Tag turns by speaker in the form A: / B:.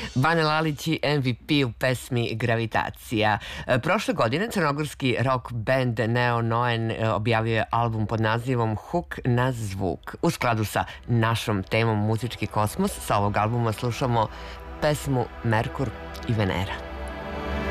A: Bane Lalić i MVP u pesmi Gravitacija. Prošle godine crnogorski rock band Neo Noen objavio je album pod nazivom Huk na zvuk. U skladu sa našom temom Muzički kosmos, sa ovog albuma slušamo pesmu Merkur i Venera.